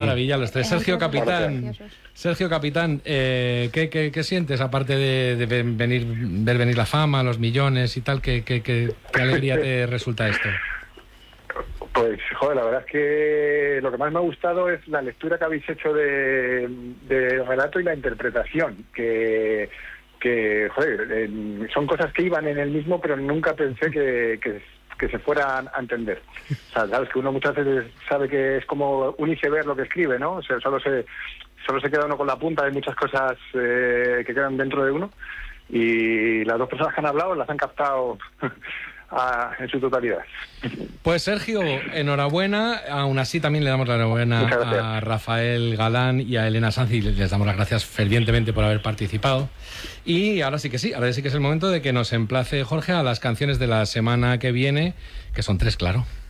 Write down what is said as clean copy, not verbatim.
maravilla los tres. Sergio Capitán, ¿qué sientes aparte de ver venir la fama, los millones y tal? ¿Qué alegría te resulta esto? Pues, joder, la verdad es que lo que más me ha gustado es la lectura que habéis hecho de relato y la interpretación, que joder, son cosas que iban en el mismo, pero nunca pensé que se fueran a entender. O sea, sabes que uno muchas veces sabe que es como un iceberg lo que escribe, ¿no? O sea, solo se queda uno con la punta de muchas cosas que quedan dentro de uno, y las dos personas que han hablado las han captado en su totalidad. Pues Sergio, enhorabuena. Aún así también le damos la enhorabuena a Rafael Galán y a Elena Sanz, y les damos las gracias fervientemente por haber participado. Y ahora sí que es el momento de que nos emplace Jorge a las canciones de la semana que viene, que son 3, claro.